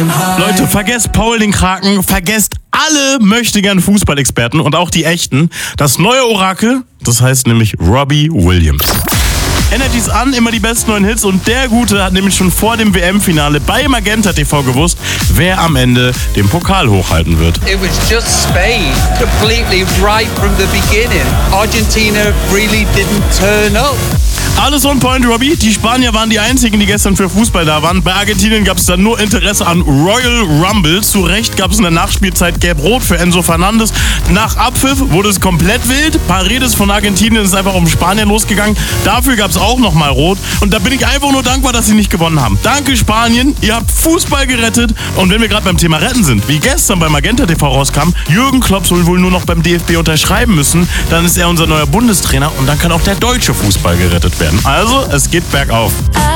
Leute, vergesst Paul den Kraken, vergesst alle möchtegern Fußballexperten und auch die echten. Das neue Orakel, das heißt nämlich Robbie Williams. Energy's an, immer die besten neuen Hits und der Gute hat nämlich schon vor dem WM-Finale bei Magenta TV gewusst, wer am Ende den Pokal hochhalten wird. It was just Spain, completely right from the beginning. Argentina really didn't turn up. Alles on point, Robbie. Die Spanier waren die einzigen, die gestern für Fußball da waren. Bei Argentinien gab es dann nur Interesse an Royal Rumble. Zu Recht gab es in der Nachspielzeit Gelb-Rot für Enzo Fernandes. Nach Abpfiff wurde es komplett wild. Paredes von Argentinien ist einfach um Spanien losgegangen. Dafür gab es auch nochmal Rot. Und da bin ich einfach nur dankbar, dass sie nicht gewonnen haben. Danke Spanien, ihr habt Fußball gerettet. Und wenn wir gerade beim Thema Retten sind, wie gestern bei Magenta TV rauskam, Jürgen Klopp soll wohl nur noch beim DFB unterschreiben müssen. Dann ist er unser neuer Bundestrainer und dann kann auch der deutsche Fußball gerettet werden. Also, es geht bergauf.